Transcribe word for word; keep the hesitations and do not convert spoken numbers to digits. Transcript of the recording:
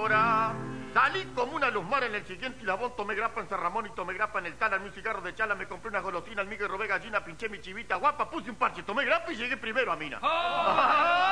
hora. Salí como una luz mar en el siguiente hilabón, tomé grapa en San Ramón y tomé grapa en el Talar, un cigarro de chala, me compré una golosina, al migue robé gallina, pinché mi chivita guapa, puse un parche, tomé grapa y llegué primero a Mina.